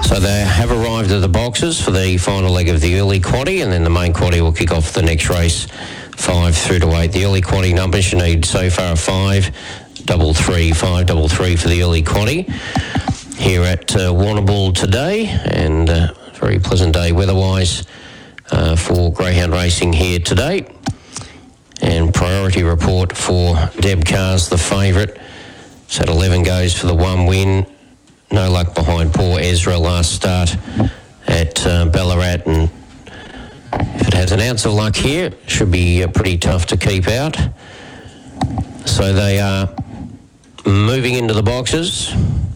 So they have arrived at the boxes for the final leg of the early quaddie, and then the main quaddie will kick off the next race, 5 through to 8. The early quaddie numbers you need so far 5, 3, 5, 3 for the early quaddie here at Warrnambool today, and a very pleasant day weather-wise for greyhound racing here today. And priority report for Deb Carr's the favourite. It's had 11 goes for the 1 win. No luck behind poor Ezra last start at Ballarat, and if it has an ounce of luck here, should be pretty tough to keep out. So they are moving into the boxes.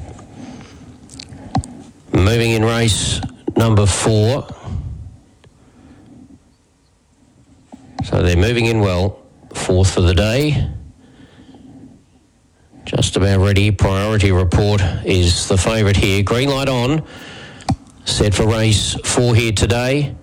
Moving in race number 4. So they're moving in well. 4th for the day. Just about ready. Priority report is the favourite here. Green light on. Set for race 4 here today.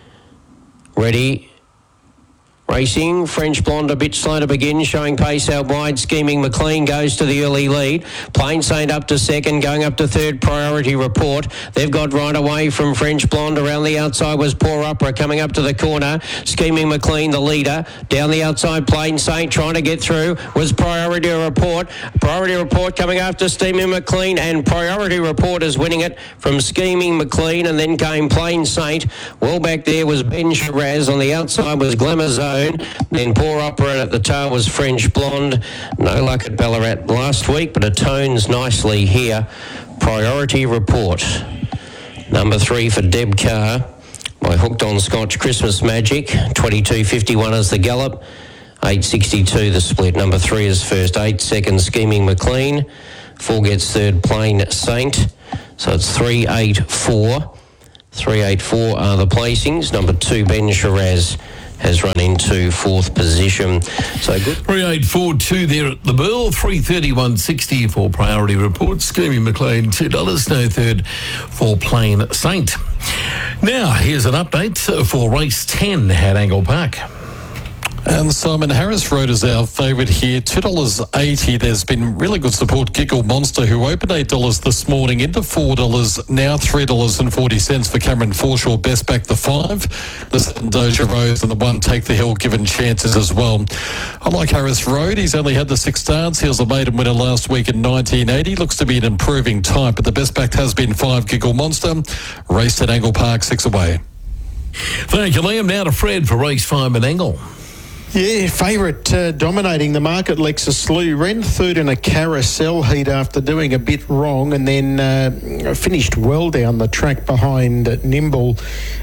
Ready. Racing, French Blonde a bit slow to begin, showing pace out wide. Scheming McLean goes to the early lead. Plain Saint up to second, going up to third. Priority report. They've got right away from French Blonde. Around the outside was Poor Opera coming up to the corner. Scheming McLean, the leader. Down the outside, Plain Saint trying to get through was Priority Report. Priority Report coming after Scheming McLean, and Priority Report is winning it from Scheming McLean, and then came Plain Saint. Well back there was Ben Shiraz. On the outside was Glamour Zone. Then Poor Opera, at the tail was French Blonde. No luck at Ballarat last week, but it tones nicely here. Priority report. Number 3 for Deb Carr by Hooked on Scotch Christmas Magic. 22.51 is the gallop. 8.62 the split. Number 3 is first. 8 seconds Scheming McLean. 4 gets third Plain Saint. So it's 3.84. 3.84 are the placings. Number 2 Ben Shiraz has run into 4th position. So good. 3.842 there at the Burl. 3.31.60 for Priority Report. Scheming McLean, $2. No third for Plain Saint. Now, here's an update for race 10 at Angle Park. And Simon Harris Road is our favourite here, $2.80. There's been really good support. Giggle Monster, who opened $8 this morning, into $4, now $3.40 for Cameron Forshaw. Best back the 5. The 7 Doja Rose and the 1 Take the Hill, given chances as well. I like Harris Road. He's only had the 6 starts. He was a maiden winner last week in 1980. Looks to be an improving type, but the best back has been 5 Giggle Monster. Raced at Angle Park, 6 away. Thank you, Liam. Now to Fred for race 5 at Angle. Yeah, favourite dominating the market, Lexus Slew. Ran third in a carousel heat after doing a bit wrong, and then finished well down the track behind Nimble.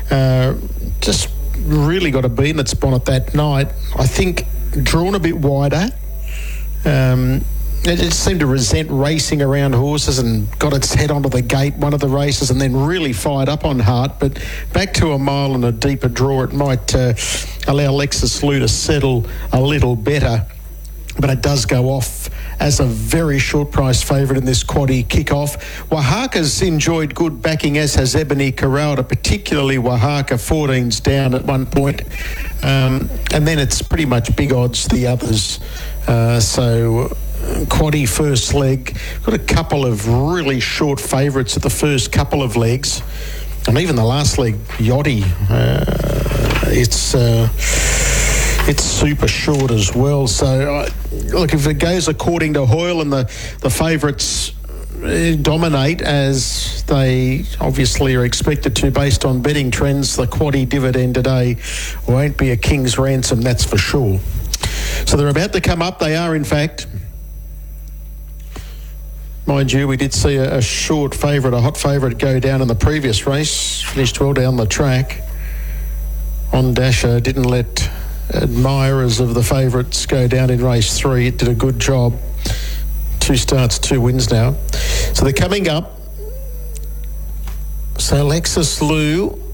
Just really got a beat in its bonnet that night. I think drawn a bit wider. It just seemed to resent racing around horses and got its head onto the gate one of the races, and then really fired up on Hart. But back to a mile and a deeper draw, it might allow Lexus Slew to settle a little better. But it does go off as a very short price favourite in this quaddie kick-off. Oaxaca's enjoyed good backing, as has Ebony Corralda, particularly Oaxaca. 14's down at one point. And then it's pretty much big odds, the others. Quaddie first leg. Got a couple of really short favourites at the first couple of legs. And even the last leg, Yachty, it's super short as well. So, look, if it goes according to Hoyle and the favourites dominate, as they obviously are expected to based on betting trends, the quaddie dividend today won't be a king's ransom, that's for sure. So they're about to come up. They are, in fact. Mind you, we did see a short favourite, a hot favourite, go down in the previous race. Finished well down the track. On Dasher didn't let admirers of the favourites go down in race 3. It did a good job. 2 starts, 2 wins now. So they're coming up. So Lexus Lou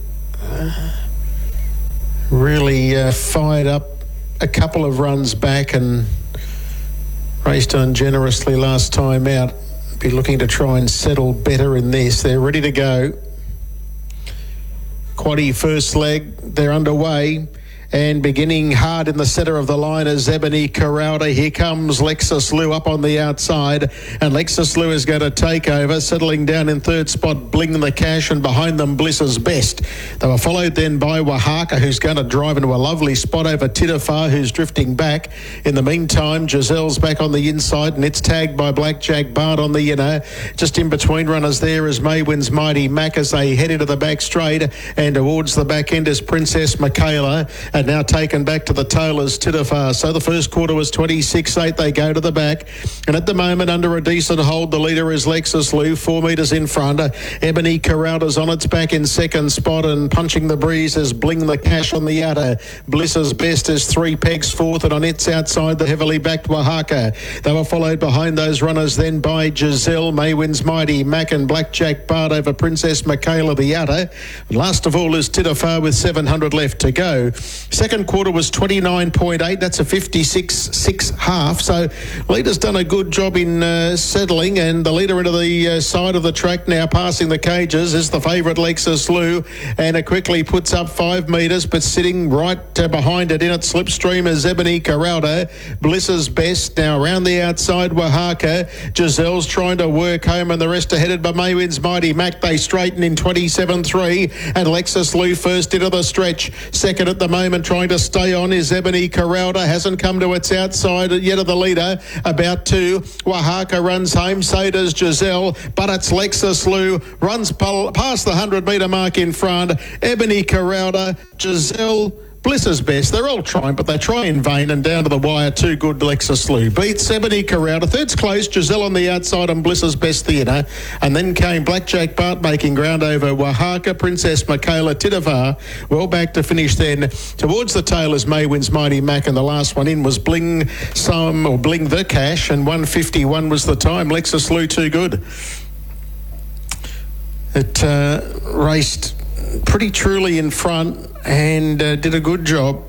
really fired up a couple of runs back and raced ungenerously last time out. Be looking to try and settle better in this. They're ready to go. Quaddie first leg, they're underway. And beginning hard in the centre of the line is Ebony Corrada. Here comes Lexus Lou up on the outside. And Lexus Lou is going to take over. Settling down in third spot, Bling the Cash. And behind them, Bliss's Best. They were followed then by Wahaka, who's going to drive into a lovely spot over Tidafar, who's drifting back. In the meantime, Giselle's back on the inside. And it's tagged by Blackjack Bart on the inner. Just in between runners there is Maywin's Mighty Mac as they head into the back straight. And towards the back end is Princess Michaela. And now taken back to the tail is Tidafar. So the first quarter was 26.8. They go to the back. And at the moment, under a decent hold, the leader is Lexus Lou, 4 metres in front. Ebony Corrada's on its back in second spot, and punching the breeze is Bling the Cash on the outer. Bliss's Best is 3 pegs fourth, and on its outside, the heavily backed Wahaka. They were followed behind those runners then by Giselle, Maywin's Mighty Mac, and Blackjack Bart over Princess Michaela the outer. And last of all is Tidafar with 700 left to go. Second quarter was 29.8. That's a 56.6 half. So leader's done a good job in settling, and the leader into the side of the track now passing the cages is the favourite Lexus Lou, and it quickly puts up 5 metres, but sitting right behind it in its slipstream is Ebony Corrada. Bliss's Best now around the outside, Wahaka. Giselle's trying to work home, and the rest are headed by Maywin's Mighty Mac. They straighten in 27.3, and Lexus Lou first into the stretch. Second at the moment, trying to stay on is Ebony Corrada. Hasn't come to its outside yet of the leader. About 2. Wahaka runs home, so does Giselle, but it's Lexus Lou. Runs past the 100-metre mark in front. Ebony Corrada, Giselle, Bliss's Best. They're all trying, but they try in vain, and down to the wire, 2 good Lexus Lou. Beats Ebony Corrada. Third's close, Giselle on the outside and Bliss's Best the inner. And then came Blackjack Bart making ground over Wahaka, Princess Michaela, Tidafar. Well back to finish then. Towards the tail is Maywin's Mighty Mac, and the last one in was Bling the Cash, and 1:51 was the time. Lexus Lou too good. It raced pretty truly in front and did a good job.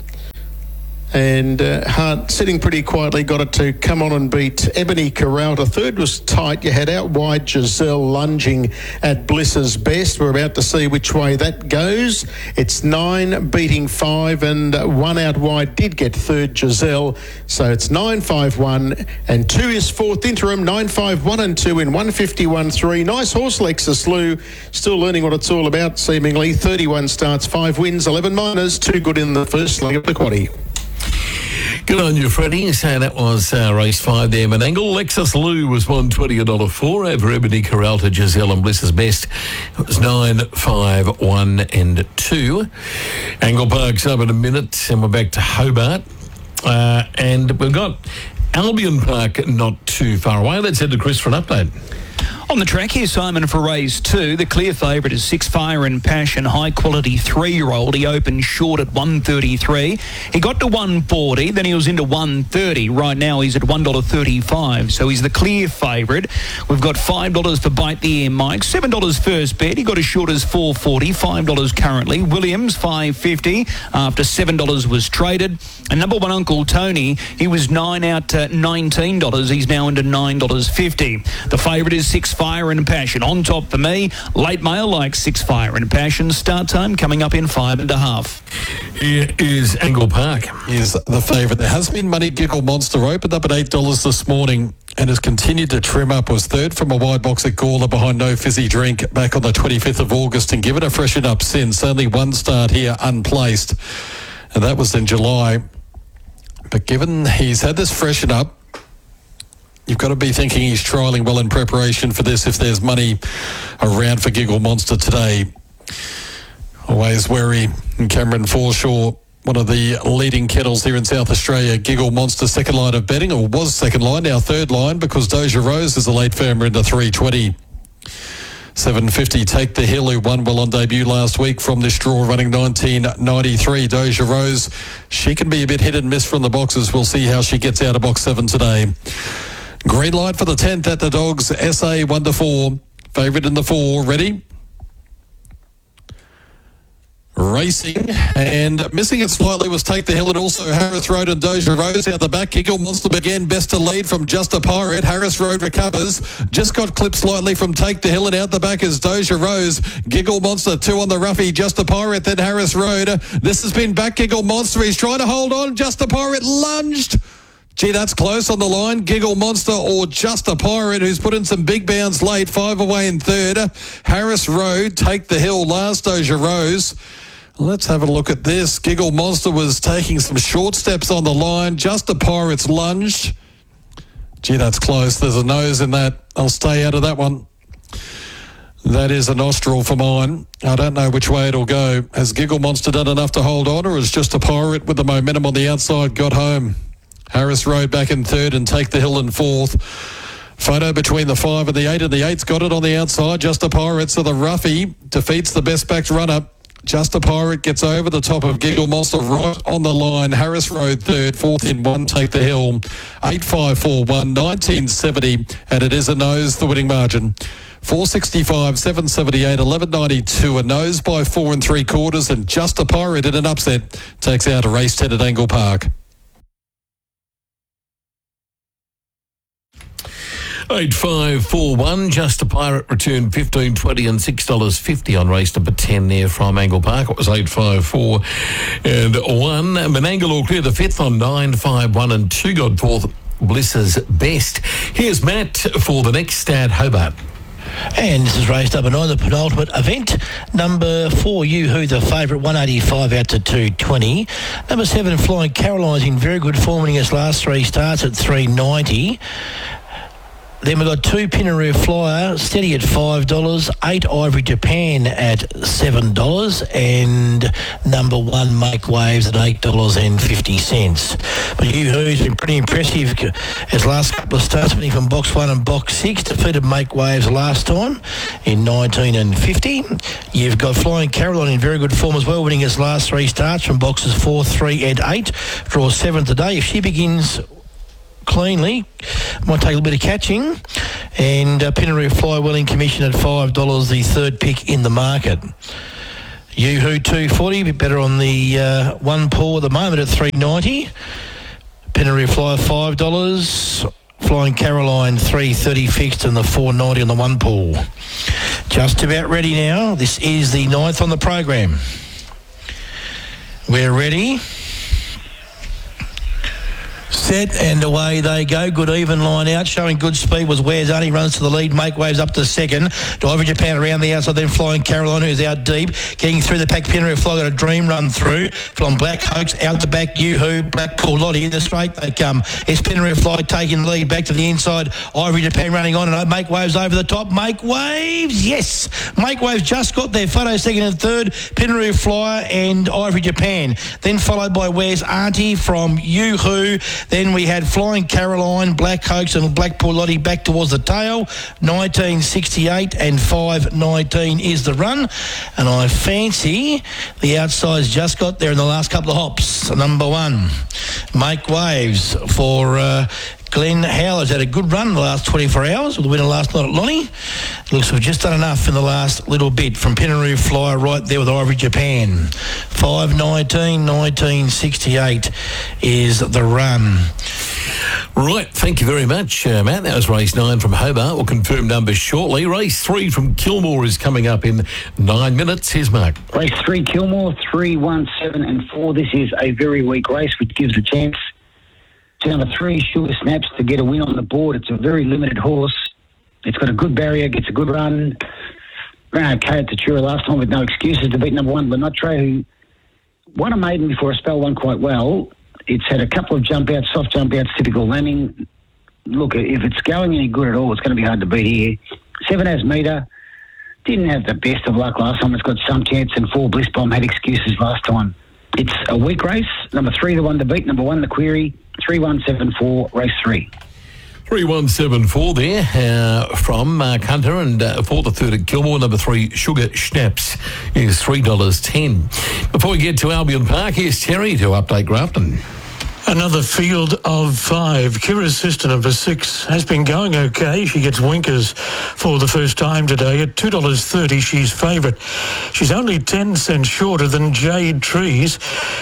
And Hart, sitting pretty quietly, got it to come on and beat Ebony Corrada. Third was tight. You had out wide Giselle lunging at Bliss's Best. We're about to see which way that goes. It's 9 beating 5, and 1 out wide did get third, Giselle. So it's 9-5-1, and 2 is fourth interim. 9-5-1 and 2 in 1:51.3. Nice horse, Lexus Lou. Still learning what it's all about, seemingly. 31 starts, 5 wins, 11 minors. 2 good in the first leg of the quaddie. Good on you, Freddie. So that was race 5 there, Menangle. Lexus Lou was $120 $4 over Ebony Corrada, Giselle and Bliss's Best. It was 9-5-1 and 2. Angle Park's up in a minute, and we're back to Hobart. And we've got Albion Park not too far away. Let's head to Chris for an update. On the track here, Simon, for race 2, the clear favourite is 6 Fire and Passion, high-quality 3-year-old. He opened short at 133. He got to 140, then he was into 130. Right now he's at $1.35, so he's the clear favourite. We've got $5 for Bite the Air Mike, $7 first bet. He got as short as $4.40, $5 currently. Williams, $5.50 after $7 was traded. And number 1, Uncle Tony, he was 9 out to $19. He's now into $9.50. The favourite is 6 Fire and Passion. On top for me, late mail like 6 Fire and Passion. Start time coming up in 5.5. Here is Angle Park. Is the favourite. There has been money. Giggle Monster opened up at $8 this morning and has continued to trim up. Was third from a wide box at Gawler behind No Fizzy Drink back on the 25th of August, and given a freshen up since. Only 1 start here unplaced, and that was in July. But given he's had this freshen up, you've got to be thinking he's trialling well in preparation for this if there's money around for Giggle Monster today. Always wary. And Cameron Forshaw, one of the leading kettles here in South Australia. Giggle Monster, second line of betting, or was second line, now third line, because Doja Rose is a late firmer into 320. $7.50 Take the Hill, who won well on debut last week from this draw, running 19.93. Doja Rose, she can be a bit hit and miss from the boxes. We'll see how she gets out of box 7 today. Green light for the 10th at the Dogs. SA 1-4. Favourite in the 4. Ready? racing, and missing it slightly was Take the Hill, and also Harris Road and Doja Rose out the back. Giggle Monster began best to lead from Just a Pirate. Harris Road recovers, just got clipped slightly from Take the Hill, and out the back is Doja Rose. Giggle Monster 2 on the roughie, Just a Pirate, then Harris Road. This has been back Giggle Monster, he's trying to hold on. Just a Pirate lunged. Gee, that's close on the line. Giggle Monster or Just a Pirate, who's put in some big bounds late. 5 away in third. Harris Road, Take the Hill, last Doja Rose. Let's have a look at this. Giggle Monster was taking some short steps on the line. Just a Pirate's lunged. Gee, that's close. There's a nose in that. I'll stay out of that one. That is a nostril for mine. I don't know which way it'll go. Has Giggle Monster done enough to hold on, or is Just a Pirate with the momentum on the outside got home? Harris Road back in third and Take the Hill in fourth. Photo between the 5 and the 8, and the 8's got it on the outside. Just a Pirate, so the roughie defeats the best backed runner. Just a Pirate gets over the top of Giggle Monster right on the line. Harris Road third, fourth in 1, Take the Hill. 8.541, 1970, and it is a nose, the winning margin. 465, 778, 1192, a nose by 4 3/4, and Just a Pirate in an upset takes out a race 10 at Angle Park. 8.541, Just a Pirate returned $15.20 and $6.50 on race number 10 there from Angle Park. It was 8.54 and 1. Menangle clear the fifth on 9.51 and 2 got fourth. Bliss's Best. Here's Matt for the next stat, Hobart. And this is race number 9, the penultimate event. Number 4, Yoo-Hoo, the favourite, 185 out to 220. Number 7, Flying Caroline's in very good form, winning its last 3 starts at 390. Then we've got 2, Pinaroo Flyer, steady at $5, 8, Ivory Japan at $7, and number 1, Make Waves at $8.50. But Yoo-Hoo's been pretty impressive. His last couple of starts, winning from box 1 and box 6, defeated Make Waves last time in 19 and 50. You've got Flying Caroline in very good form as well, winning his last 3 starts from boxes 4, 3 and 8. Draws 7 today. If she begins cleanly, might take a bit of catching, and Pinaroo Fly Willing Commission at $5, the third pick in the market. Yoo-Hoo 240, a bit better on the 1 pool at the moment at $3.90. Pinaroo Fly $5, Flying Caroline $3.30 fixed, and the $4.90 on the 1 pool. Just about ready now. This is the 9th on the program. We're ready. Set, and away they go. Good even line out, showing good speed was Where's Arnie, runs to the lead. Make Waves up to second. Ivory Japan around the outside, then Flying Caroline, who's out deep. Getting through the pack, Pinaroo Fly got a dream run through. From Black Hoax out the back, Yoo-Hoo, Blackpool Lottie in the straight they come. It's Pinaroo Fly taking lead back to the inside. Ivory Japan running on, and Make Waves over the top. Make Waves, yes! Make Waves just got there. Photo second and third, Pinaroo Fly and Ivory Japan. Then followed by Where's Auntie from Yoo-Hoo. Then we had Flying Caroline, Black Hoax and Blackpool Lottie back towards the tail. 1968 and 5.19 is the run. And I fancy the outside's just got there in the last couple of hops. Number 1, Make Waves for Glenn Howard's had a good run in the last 24 hours with the winner last night at Lonnie. Looks to have just done enough in the last little bit from Pinaroo Flyer right there with Ivory Japan. 5.19, 1968 is the run. Right, thank you very much, Matt. That was race 9 from Hobart. We'll confirm numbers shortly. Race 3 from Kilmore is coming up in 9 minutes. Here's Mark. Race 3, Kilmore, 3, 1, 7 and 4. This is a very weak race, which gives a chance to number 3, Sugar Snaps, to get a win on the board. It's a very limited horse. It's got a good barrier, gets a good run. Ran okay at Tatura last time with no excuses to beat number 1, Lenotre, who won a maiden before a spell, won quite well. It's had a couple of jump outs, soft jump outs, typical lambing. Look, if it's going any good at all, it's going to be hard to beat here. 7 as metre. Didn't have the best of luck last time. It's got some chance, and 4 Bliss Bomb had excuses last time. It's a weak race. Number 3, the one to beat. Number 1, the Query. 3174, race 3. 3174 there from Mark Hunter, and for the third at Kilmore, number 3, Sugar Schnapps is $3.10. Before we get to Albion Park, here's Terry to update Grafton. Another field of 5. Kira's sister, number 6, has been going okay. She gets winkers for the first time today at $2.30. She's favourite. She's only 10 cents shorter than Jade Trees.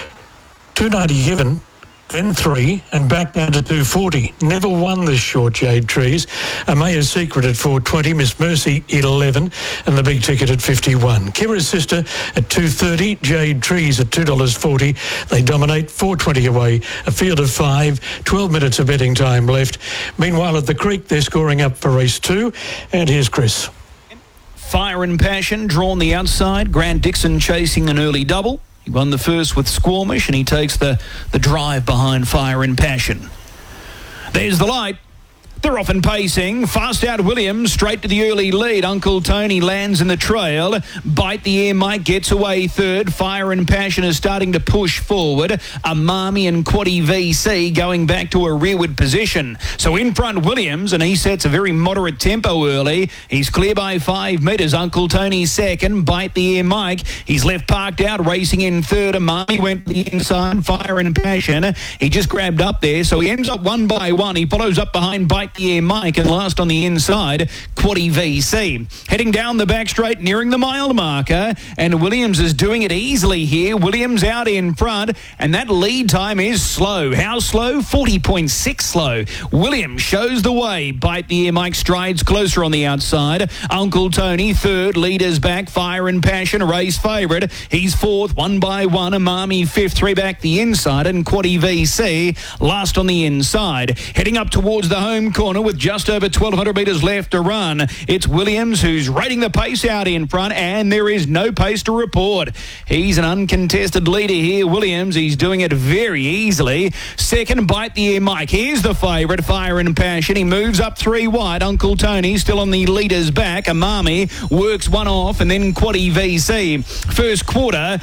$2.90 given. Then 3 and back down to $2.40. Never won this short, Jade Trees. Amaya's Secret at $4.20, Miss Mercy 11, and the big ticket at 51. Kira's sister at $2.30, Jade Trees at $2.40. They dominate, $4.20 away. A field of 5, 12 minutes of betting time left. Meanwhile, at the Creek, they're scoring up for race 2. And here's Chris. Fire and Passion drawn the outside. Grant Dixon chasing an early double. He won the first with Squamish, and he takes the drive behind Fire and Passion. There's the light. They're off and pacing. Fast out Williams, straight to the early lead. Uncle Tony lands in the trail. Bite the Air Mike gets away third. Fire and Passion is starting to push forward. Amami and Quaddy VC going back to a rearward position. So in front Williams, and he sets a very moderate tempo early. He's clear by 5 metres. Uncle Tony second. Bite the Air Mike. He's left parked out, racing in third. Amami went to the inside. Fire and Passion. He just grabbed up there, so he ends up 1 by 1. He follows up behind Bite the Air Mike, and last on the inside, Quaddy VC. Heading down the back straight, nearing the mile marker, and Williams is doing it easily here. Williams out in front, and that lead time is slow. How slow? 40.6 slow. Williams shows the way. Bite the Air Mike strides closer on the outside. Uncle Tony third, leaders back. Fire and Passion, race favourite. He's fourth, 1 by 1. Amami fifth, 3 back the inside, and Quaddy VC last on the inside. Heading up towards the home corner with just over 1,200 metres left to run. It's Williams who's rating the pace out in front, and there is no pace to report. He's an uncontested leader here, Williams. He's doing it very easily. Second, Bite the Air Mike. Here's the favourite, Fire and Passion. He moves up 3 wide. Uncle Tony still on the leader's back. Amami works one off, and then Quaddy VC. First quarter,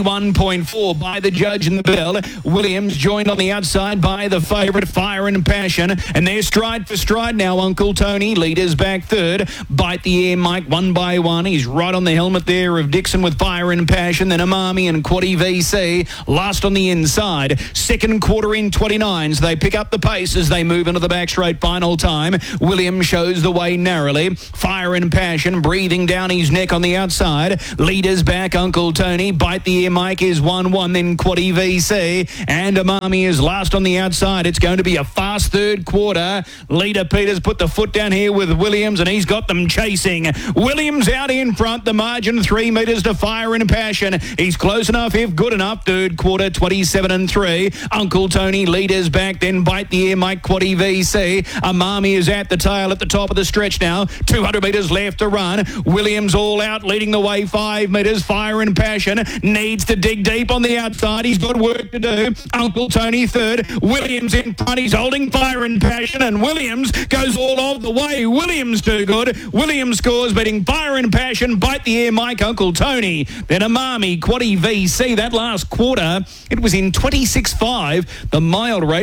31.4 by the judge in the bell. Williams joined on the outside by the favourite, Fire and Passion, and they're stride for stride now. Uncle Tony leaders back third. Bite the Air Mike 1 by 1. He's right on the helmet there of Dixon with Fire and Passion. Then Amami and Quaddy VC last on the inside. Second quarter in 29, so they pick up the pace as they move into the back straight final time. Williams shows the way narrowly. Fire and Passion breathing down his neck on the outside. Leaders back, Uncle Tony. Bite the Air Mike is 1-1, then Quaddy VC, and Amami is last on the outside. It's going to be a fast third quarter. Leader Peters put the foot down here with Williams, and he's got them chasing. Williams out in front, the margin 3 metres to Fire and Passion. He's close enough, if good enough. Third quarter, 27-3. Uncle Tony leaders back, then Bite the Air Mike, Quaddy VC. Amami is at the tail at the top of the stretch now. 200 metres left to run. Williams all out, leading the way 5 metres. Fire and Passion needs to dig deep on the outside. He's got work to do. Uncle Tony third. Williams in front. He's holding Fire and Passion, and Williams goes all of the way. Williams too good. Williams scores, beating Fire and Passion. Bite the Air Mike, Uncle Tony. Then Amami, Quaddy VC. That last quarter, it was in 26.5. The mile rate,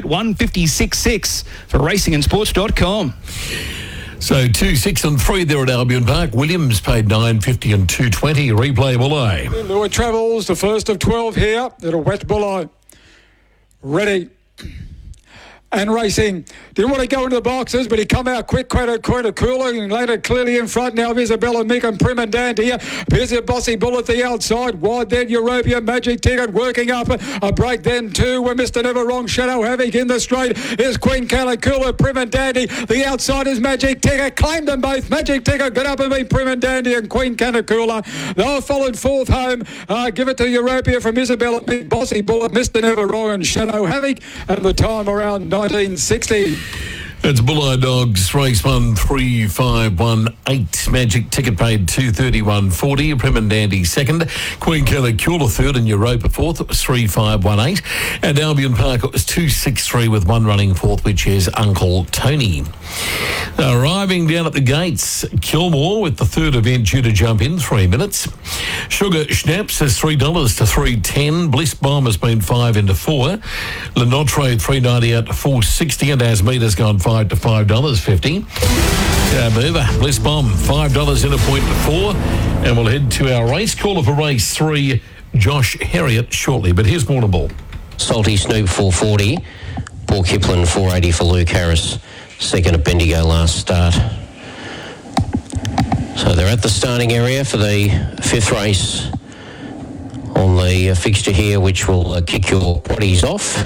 156.6 for racingandsports.com. So 2, 6 and 3 there at Albion Park. Williams paid $9.50 and $2.20. Replay below. Louis Travels, the first of 12 here. It'll wet below. Ready. And racing. Didn't want to go into the boxes, but he come out quick, quite a cooler, and later clearly in front. Now Isabella, Mick and Prim and Dandy. Here's a Bossy Bull at the outside. Wide then Europia, Magic Ticket working up. A break then two with Mr. Never Wrong, Shadow Havoc in the straight. Here's Queen Calicula, Prim and Dandy. The outside is Magic Ticket. Claimed them both. Magic Ticket got up and beat Prim and Dandy and Queen Calicula. They were followed fourth home. Give it to Europia from Isabella, Mick, Bossy Bull, Mr. Never Wrong and Shadow Havoc. And the time around 1960. It's Bulleye Dogs, race 1, 3, 5, 1, 8. Magic Ticket paid $231.40. Prim and Dandy second. Queen Calicula third, and Europa fourth. It was 3, 5, 1, 8. And Albion Park, it was 2, 6, 3 with one running fourth, which is Uncle Tony. Arriving down at the gates, Kilmore with the third event due to jump in 3 minutes. Sugar Schnapps is $3 to $3.10. Bliss Bomb has been 5 into 4. Lenotre $3.90 out to $4.60, and Asmita's gone 5 to $5.50. Mover, Bliss Bomb, $5 in a point to 4. And we'll head to our race caller for race 3, Josh Herriot, shortly. But here's Warrnambool. Salty Snoop 440. Paul Kipling, 480 for Luke Harris, second at Bendigo last start. So they're at the starting area for the fifth race on the fixture here, which will kick your bodies off.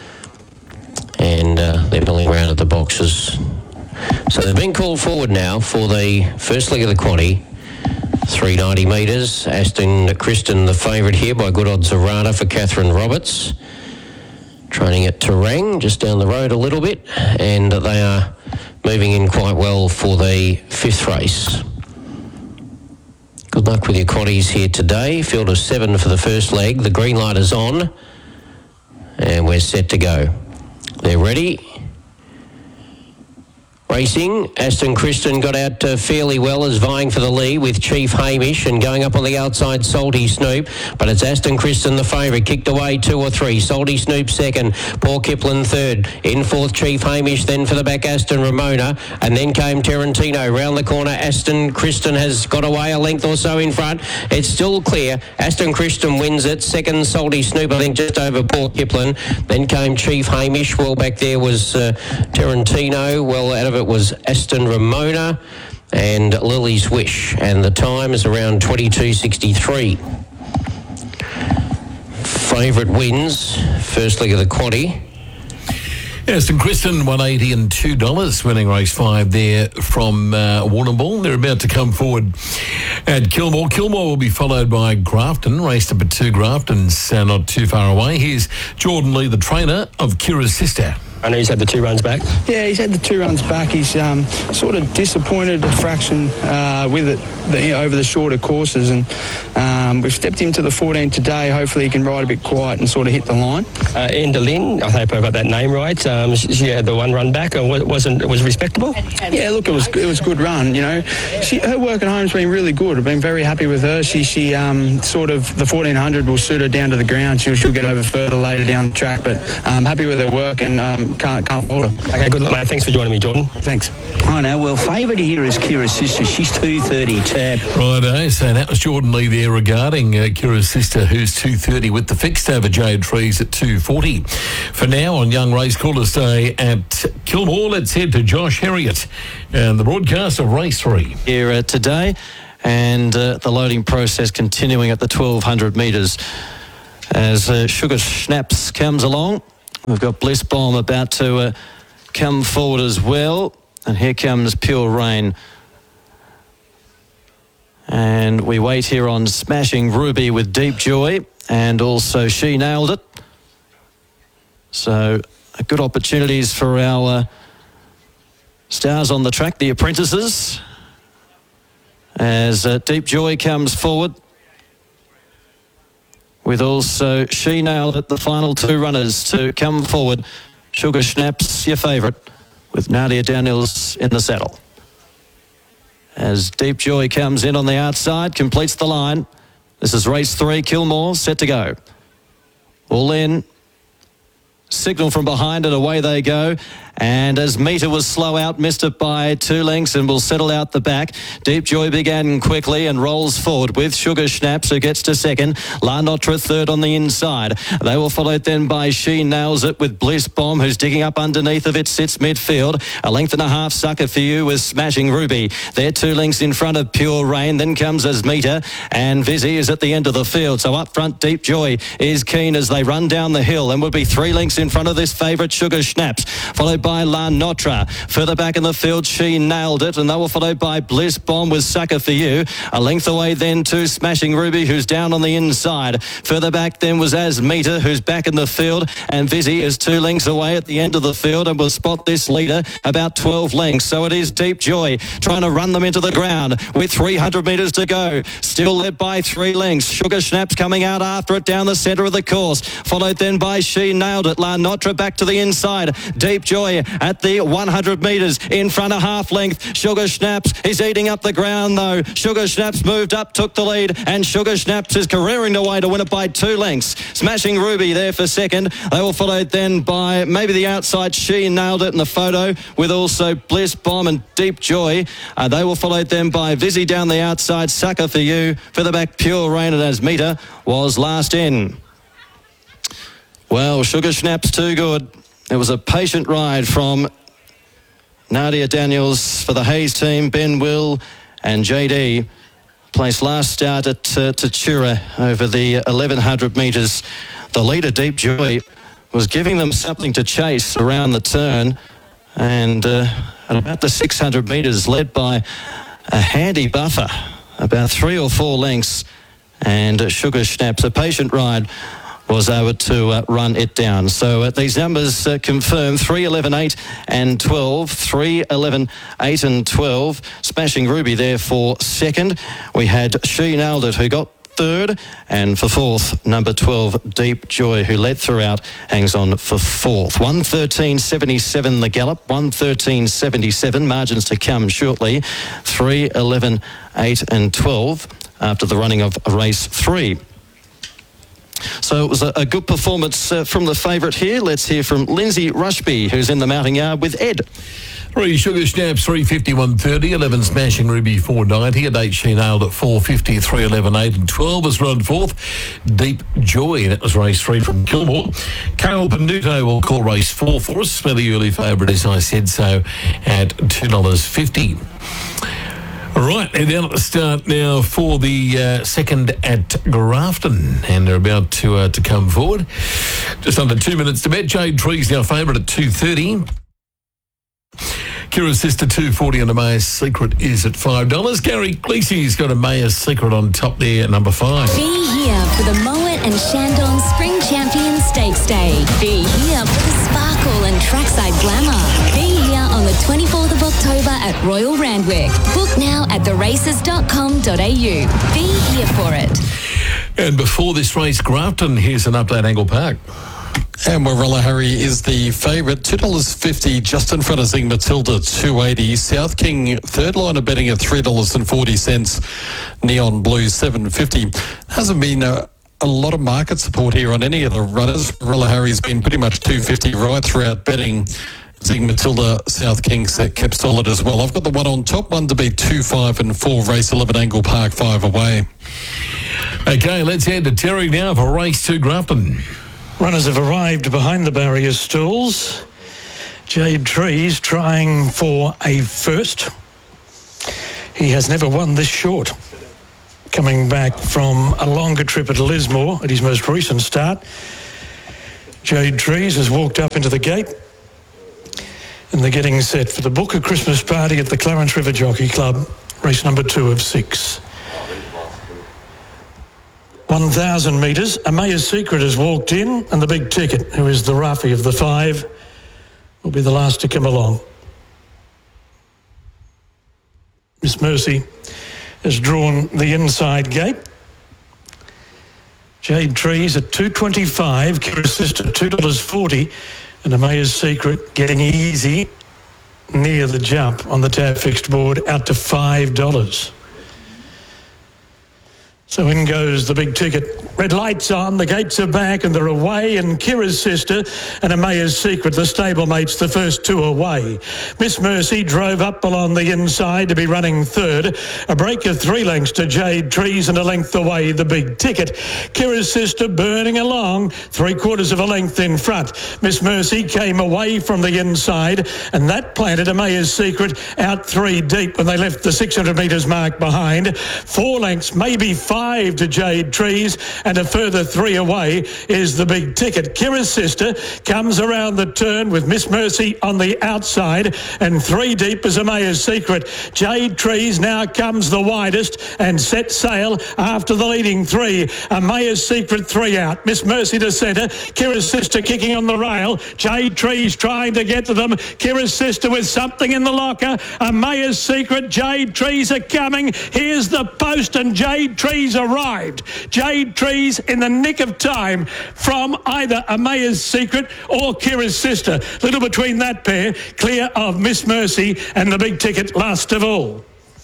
And they're milling around at the boxes. So they've been called forward now for the first leg of the quaddie. 390 metres. Aston Kristen, the favourite here by Good Odds Arata for Catherine Roberts. Training at Terang, just down the road a little bit. And they are moving in quite well for the fifth race. Good luck with your quaddies here today. Field of 7 for the first leg. The green light is on. And we're set to go. They're ready. Racing, Aston Kristen got out fairly well as vying for the lead with Chief Hamish and going up on the outside Salty Snoop, but it's Aston Kristen the favourite, kicked away 2 or 3, Salty Snoop second, Paul Kipling third, in fourth Chief Hamish, then for the back Aston Ramona, and then came Tarantino round the corner. Aston Kristen has got away a length or so in front, it's still clear. Aston Kristen wins it, second Salty Snoop I think just over Paul Kipling, then came Chief Hamish, well back there was Tarantino, well out of it was Aston Ramona and Lily's Wish, and the time is around 22.63. Favourite wins, first leg of the quaddie. Aston Kristen, $180 and $2, winning race 5 there from Warrnambool. They're about to come forward at Kilmore. Kilmore will be followed by Grafton, raced up at 2 Grafton's not too far away. Here's Jordan Lee, the trainer of Kira's sister. I know he's had the 2 runs back. Yeah, he's had the 2 runs back. He's sort of disappointed a fraction with it over the shorter courses, and we've stepped him to the 14 today. Hopefully he can ride a bit quiet and sort of hit the line. Enderlin, I hope I got that name right. She had the 1 run back. It was respectable. Yeah, look, it was a good run. You know, her work at home's been really good. I've been very happy with her. She sort of the 1400 will suit her down to the ground. She'll get over further later down the track, but I'm happy with her work and can't fault her. Okay, good luck, mate. Thanks for joining me, Jordan. Thanks. I know. Well, favourite here is Kira's sister. She's 230 tab. Righto, so that was Jordan Lee there regarding Kira's sister, who's 230 with the fixed over Jade Trees at 240. For now, on Young Racecaller Day at Kilmore, let's head to Josh Herriot and the broadcast of Race 3. Here today, and the loading process continuing at the 1200 metres as Sugar Snaps comes along. We've got Bliss Bomb about to come forward as well. And here comes Pure Rain. And we wait here on Smashing Ruby with Deep Joy. And also She Nailed It. So good opportunities for our stars on the track, the apprentices. As Deep Joy comes forward. With also She Nailed It, the final 2 runners to come forward. Sugar Snaps, your favourite, with Nadia Daniels in the saddle. As Deep Joy comes in on the outside, completes the line. This is race 3, Kilmore, set to go. All in. Signal from behind and away they go. And as Meter was slow out, missed it by 2 lengths and will settle out the back. Deep Joy began quickly and rolls forward with Sugar Snaps, who gets to second. La Notre third on the inside. They will follow it then by She Nails It with Bliss Bomb, who's digging up underneath of it, sits midfield. A length and a half Sucker For You with Smashing Ruby. They're 2 lengths in front of Pure Rain. Then comes Asmita, and Vizzy is at the end of the field. So up front, Deep Joy is keen as they run down the hill and will be 3 lengths in front of this favourite, Sugar Snaps, followed by La Notre. Further back in the field, She Nailed It, and they were followed by Bliss Bomb with Sucker For You. A length away then to Smashing Ruby, who's down on the inside. Further back then was Asmita, who's back in the field, and Vizzy is 2 lengths away at the end of the field and will spot this leader about 12 lengths. So it is Deep Joy trying to run them into the ground with 300 metres to go. Still led by 3 lengths. Sugar Snaps coming out after it down the centre of the course. Followed then by She Nailed It. La Notre back to the inside. Deep Joy at the 100 metres in front of half length. Sugar Snaps is eating up the ground though. Sugar Snaps moved up, took the lead, and Sugar Snaps is careering away to win it by 2 lengths. Smashing Ruby there for second. They were followed then by maybe the outside She Nailed It in the photo with also Bliss Bomb and Deep Joy. They were followed then by Vizzy down the outside, Sucker For You. For the back, Pure Rain and Asmita was last in. Well, Sugar Snaps too good. It was a patient ride from Nadia Daniels for the Hayes team. Ben Will and JD placed last start at Tatura over the 1,100 metres. The leader, Deep Joy, was giving them something to chase around the turn, and at about the 600 metres, led by a handy buffer, about 3 or 4 lengths, and Sugar Snaps, a patient ride, was able to run it down. So these numbers confirm 3, 11, 8 and 12. 3, 11, 8 and 12. Smashing Ruby there for second. We had She Nailed It, who got third, and for fourth, number 12, Deep Joy, who led throughout, hangs on for fourth. 1:13.77 the gallop, 1:13.77, margins to come shortly. 3, 11, 8 and 12 after the running of race 3. So it was a good performance from the favourite here. Let's hear from Lindsay Rushby, who's in the mounting yard with Ed. 3 Sugar Snaps, 3:51.30. 11 Smashing Ruby, 4:90. At 8 She Nailed at 4:50. 3, 11, 8 and 12 was run fourth. Deep Joy, that was race 3 from Kilmore. Carol Panuto will call race 4 for us. Where the early favourite, as I said so, at $2.50. All right, they're down at the start now for the second at Grafton, and they're about to come forward. Just under 2 minutes to bet. Jade Tree's now favourite at 2.30. Kira's Sister 2.40, and Amaya's Secret is at $5. Gary Gleesy's got Amaya's Secret on top there at number 5. Be here for the Moet and Shandong Spring Champion Stakes Day. Be here for the sparkle and trackside glamour. Be here on the 24th of October at Royal Randwick. Book now at theraces.com.au. Be here for it. And before this race, Grafton, here's an update, Angle Park. And Warilla Harry is the favourite, $2.50, just in front of Zing Matilda, $2.80. South King, third line of betting at $3.40. Neon Blue, $7.50. Hasn't been a lot of market support here on any of the runners. Warilla Harry's been pretty much $2.50 right throughout betting. Zing Matilda, South King kept solid as well. I've got the one on top, one to be 2, 5 and 4, race 11, Angle Park, 5 away. Okay, let's head to Terry now for race 2, Grafton. Runners have arrived behind the barrier stalls. Jade Trees trying for a first. He has never won this short. Coming back from a longer trip at Lismore at his most recent start. Jade Trees has walked up into the gate, and they're getting set for the Booker Christmas party at the Clarence River Jockey Club, race number 2 of 6. 1,000 metres. Amaya's Secret has walked in, and the Big Ticket, who is the roughie of the 5, will be the last to come along. Miss Mercy has drawn the inside gate. Jade Trees at $2.25, Kira's Sister $2.40, and Amaya's Secret getting easy near the jump on the tab fixed board out to $5. So in goes the Big Ticket. Red lights on, the gates are back and they're away, and Kira's Sister and Amaya's Secret, the stablemates, the first 2 away. Miss Mercy drove up along the inside to be running third. A break of 3 lengths to Jade Trees and a length away the Big Ticket. Kira's Sister burning along, 3/4 of a length in front. Miss Mercy came away from the inside, and that planted Amaya's Secret out 3 deep when they left the 600 metres mark behind. 4 lengths, maybe 5 to Jade Trees, and a further 3 away is the Big Ticket. Kira's Sister comes around the turn with Miss Mercy on the outside, and 3 deep is Amaya's Secret. Jade Trees now comes the widest and sets sail after the leading 3. Amaya's Secret 3 out. Miss Mercy to centre. Kira's Sister kicking on the rail. Jade Trees trying to get to them. Kira's Sister with something in the locker. Amaya's Secret, Jade Trees are coming. Here's the post, and Jade Trees arrived. Jade Trees in the nick of time from either Amaya's Secret or Kira's Sister. Little between that pair, clear of Miss Mercy and the Big Ticket last of all.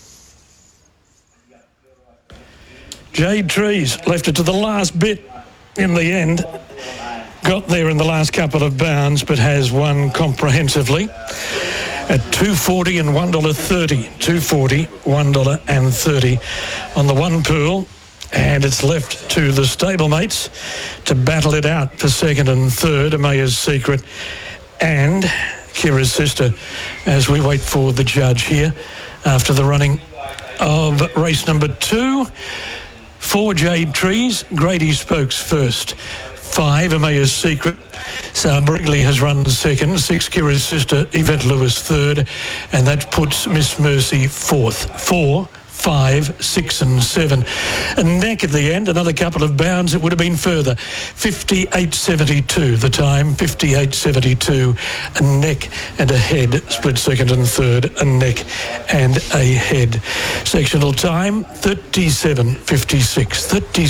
Jade Trees left it to the last bit in the end. Got there in the last couple of bounds, but has won comprehensively at $2.40 and $1.30. $2.40, $1.30 on the one pool. And it's left to the stablemates to battle it out for second and third. Amaya's Secret and Kira's Sister, as we wait for the judge here after the running of race number 2. 4 Jade Trees, Grady Spokes first. 5 Amaya's Secret. Brigley has run second. 6 Kira's Sister, Yvette Lewis third, and that puts Miss Mercy fourth. 4, 5, 6 and 7. And neck at the end, another couple of bounds, it would have been further. 58.72 the time, 58.72. A neck and a head, split second and third, a neck and a head. Sectional time, 37.56.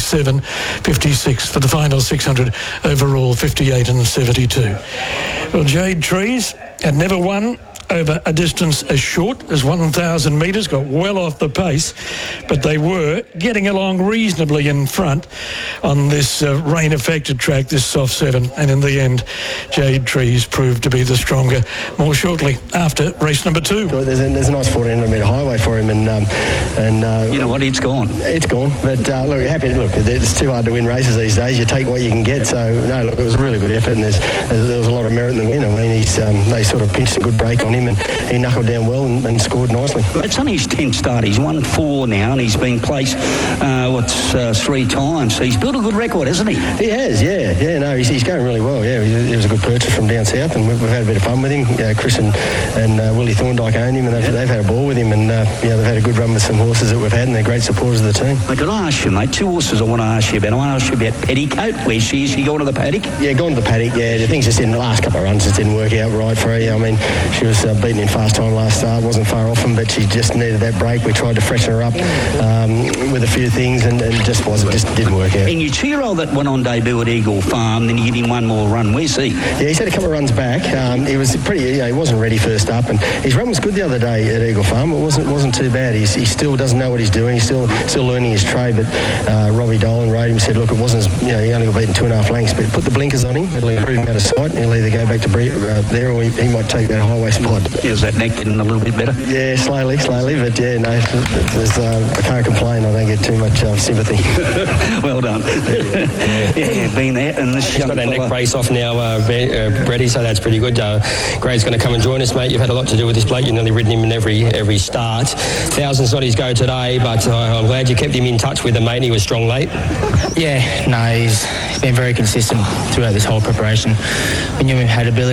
37.56 for the final 600, overall 58 and 72. Well, Jade Trees had never won over a distance as short as 1,000 metres, got well off the pace, but they were getting along reasonably in front on this rain-affected track, this soft 7, and in the end, Jade Trees proved to be the stronger. More shortly after race number 2. There's a nice 1,400-metre highway for him, and you know what, it's gone. It's gone, but look, it's too hard to win races these days. You take what you can get, so no, look, it was a really good effort, and there was a lot of merit in the win. I mean, they sort of pinched a good break on him, and he knuckled down well and scored nicely. It's only his 10th start. He's won 4 now, and he's been placed 3 times. So he's built a good record, hasn't he? He has, yeah. No, he's going really well. Yeah, he was a good purchase from down south, and we've had a bit of fun with him. Chris and Willie Thorndike own him, and they've had a ball with him, and they've had a good run with some horses that we've had, and they're great supporters of the team. Mate, can I ask you, mate, 2 horses I want to ask you about. I want to ask you about Petticoat. Where is she going to the paddock? Yeah, gone to the paddock. Yeah, the things just in the last couple of runs just didn't work out right for her. I mean, she was beaten in fast time last start, wasn't far off him, but she just needed that break. We tried to freshen her up with a few things, and just didn't work out. And your 2-year-old that went on debut at Eagle Farm, then you give him one more run. Where's he? Yeah, he's had a couple of runs back. He was pretty, he wasn't ready first up, and his run was good the other day at Eagle Farm. It wasn't too bad. He still doesn't know what he's doing. He's still learning his trade. But Robbie Dolan rode him, said, look, it wasn't, he only got beaten 2.5 lengths, but put the blinkers on him. It'll improve him out of sight. He'll either go back to there, or he might take that highway spot. Is that neck getting a little bit better? Yeah, slowly, but yeah, no, I can't complain. I don't get too much sympathy. Well done. Yeah, been there, and this He's got that neck brace off now, Brady, so that's pretty good. Grade's going to come and join us, mate. You've had a lot to do with this bloke. You've nearly ridden him in every start. Thousands not his go today, but I'm glad you kept him in touch with him, mate. He was strong late. Yeah, no, he's been very consistent throughout this whole preparation. We knew he had ability.